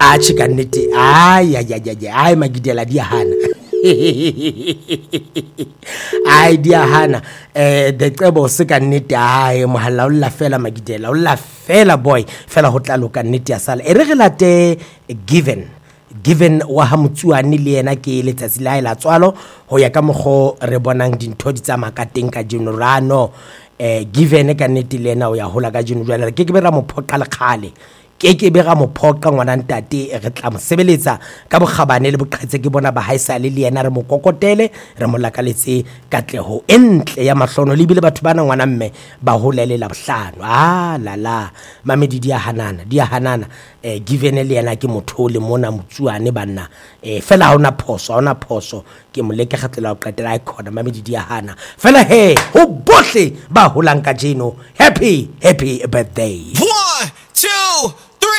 chika nnete ai Magidela di hana ai di hana de qebo se ka nnete ai mohalla o la fela Magidela o la fela boy fela ho tla loka nnete ya sala e re relate given wa ha motsuane le yena ke letsatsi la ela tswalo ho ya ka mogo re bonang dintho di tsa makateng ka generano given ka nnete le yena o ya hola ka jeno jwale ke be ra mo phoqa le khale ke be ga mo phoqa ngwana ntate re tla mo sebeletsa ka bogabane le boqhetse ke bona ba haisale le yena re mo kokotele re mo lakaletse katleho entle ya mahlono le bile batho bana ngwana mme ba holelela bohlano la mamedi dia hanana given le yena ke motho le mona motsuane banna fela ha ona phoso ke mo leke khatlela o qetela icon mamedi dia hana fela he ho bohle ba holang ka jeno happy birthday 1 2